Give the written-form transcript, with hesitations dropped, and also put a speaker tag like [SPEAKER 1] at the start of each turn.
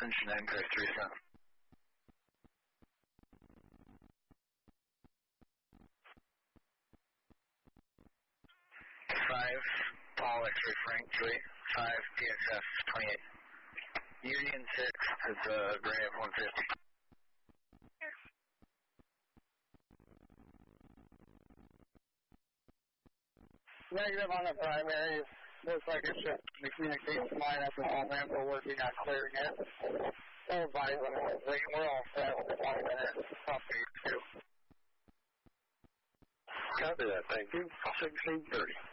[SPEAKER 1] Ascension Anchor 37. 5, Paul X-ray Frank Julie, 5 PXF 28. Union 6 is Gray of 150.
[SPEAKER 2] Negative on the primary. Looks like it's just the communication line up and all man, we're working on clearing it. We'll advise them. We're all set with the 20 minutes. Update 2.
[SPEAKER 1] Copy that, thank you. 1630.